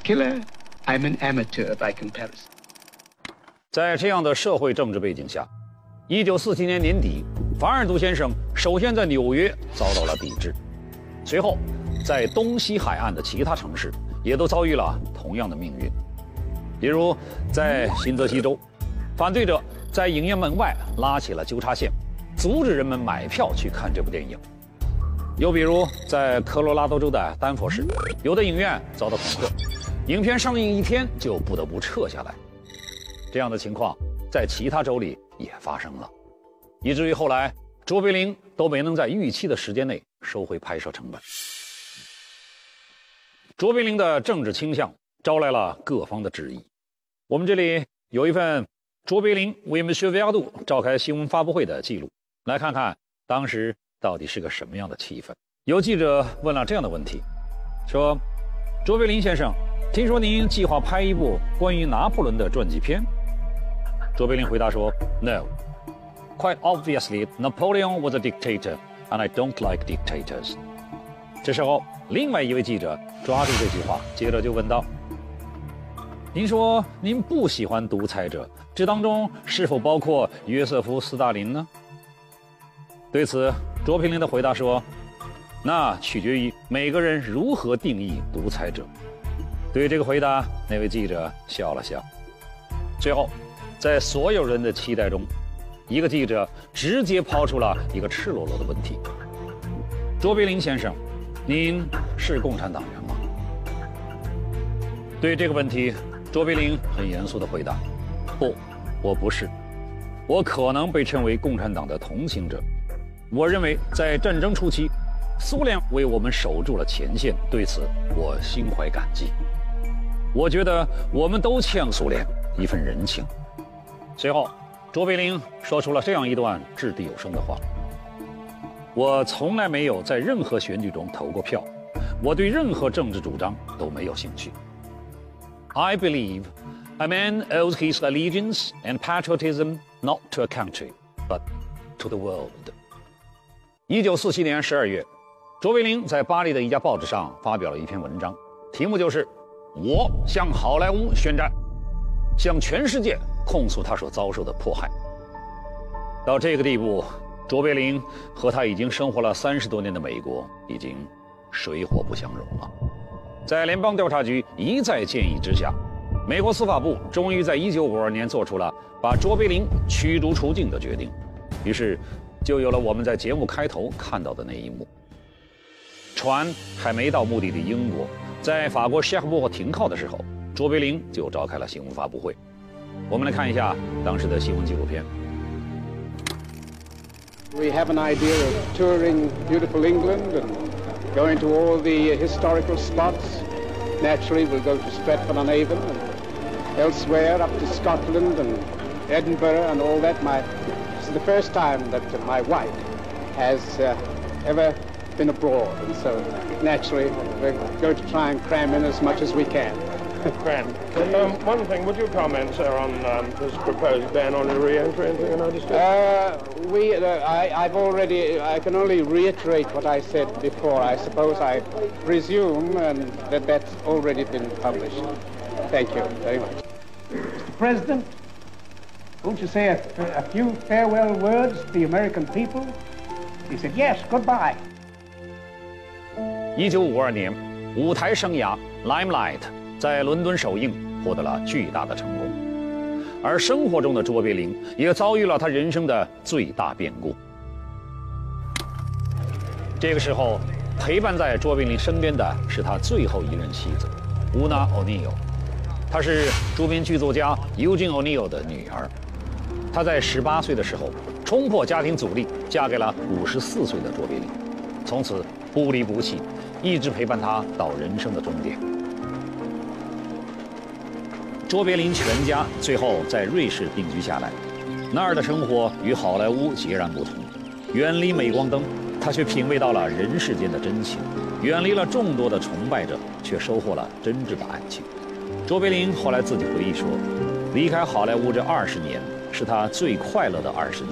particular, I'm an amateur by comparison. 在这样的社会政治背景下，1947年年底，凡尔杜先生首先在纽约遭到了抵制，随后在东西海岸的其他城市也都遭遇了同样的命运。比如在新泽西州，反对者在影院门外拉起了纠察线，阻止人们买票去看这部电影。又比如在科罗拉多州的丹佛市，有的影院遭到恐吓，影片上映1天就不得不撤下来。这样的情况在其他州里也发生了，以至于后来卓别林都没能在预期的时间内收回拍摄成本。卓别林的政治倾向招来了各方的质疑。我们这里有一份卓别林为Monsieur Verdu召开新闻发布会的记录，来看看当时到底是个什么样的气氛。有记者问了这样的问题，说：卓别林先生，听说您计划拍一部关于拿破仑的传记片？卓别林回答说 ：“No, quite obviously, Napoleon was a dictator, and I don't like dictators。”这时候，另外一位记者抓住这句话，接着就问道：“您说您不喜欢独裁者，这当中是否包括约瑟夫·斯大林呢？”对此，卓别林的回答说：“那取决于每个人如何定义独裁者。”对于这个回答，那位记者笑了笑。最后，在所有人的期待中，一个记者直接抛出了一个赤裸裸的问题：“卓别林先生，您是共产党员吗？”对这个问题，卓别林很严肃地回答：“不，我不是。我可能被称为共产党的同情者。我认为在战争初期，苏联为我们守住了前线，对此我心怀感激。我觉得我们都欠苏联一份人情。”随后，卓别林说出了这样一段掷地有声的话：“我从来没有在任何选举中投过票，我对任何政治主张都没有兴趣。I believe a man owes his allegiance and patriotism not to a country, but to the world。” 1947年12月，卓别林在巴黎的一家报纸上发表了一篇文章，题目就是“我向好莱坞宣战，向全世界控诉他所遭受的迫害”。到这个地步，卓别林和他已经生活了30多年的美国已经水火不相容了。在联邦调查局一再建议之下，美国司法部终于在1952年做出了把卓别林驱逐出境的决定。于是就有了我们在节目开头看到的那一幕。船还没到目的地英国，在法国谢赫伯停靠的时候，卓别林就召开了新闻发布会。我们来看一下当时的新闻纪录片。 We have an idea of touring beautiful England and going to all the historical spots. Naturally, we'll go to Stratford-on-Avon and elsewhere up to Scotland and Edinburgh and all that. This is the first time that my wife has ever been abroad, and so naturally we're going to try and cram in as much as we can. Grand. One thing, would you comment, sir, on this proposed ban on re-entry into the United States? I can only reiterate what I said before. I suppose I presume that that's already been published. Thank you very much. Mr. President, won't you say a few farewell words to the American people? He said, yes, goodbye. 1952年，舞台生涯《Limelight》在伦敦首映获得了巨大的成功，而生活中的卓别林也遭遇了他人生的最大变故。这个时候，陪伴在卓别林身边的是他最后一任妻子Una O'Neill， 她是著名剧作家Eugene O'Neill 的女儿。她在18岁的时候冲破家庭阻力，嫁给了54岁的卓别林，从此不离不弃，一直陪伴他到人生的终点。卓别林全家最后在瑞士定居下来，那儿的生活与好莱坞截然不同，远离镁光灯，他却品味到了人世间的真情；远离了众多的崇拜者，却收获了真挚的爱情。卓别林后来自己回忆说，离开好莱坞这20年是他最快乐的20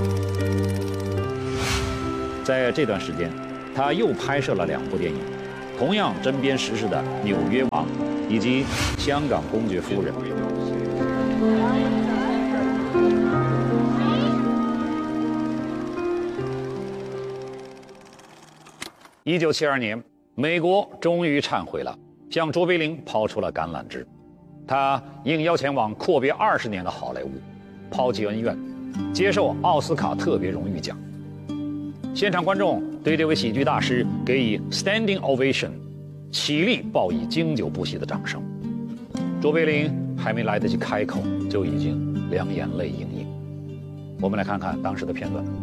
年。在这段时间，他又拍摄了2部电影， 同样针砭时事的纽约王以及香港公爵夫人。1972年，美国终于忏悔了，向卓别林抛出了橄榄枝。他应邀前往阔别20年的好莱坞，抛弃恩怨，接受奥斯卡特别荣誉奖。现场观众对这位喜剧大师给予 standing ovation， 起立报以经久不息的掌声。卓别林还没来得及开口，就已经两眼泪盈盈。我们来看看当时的片段。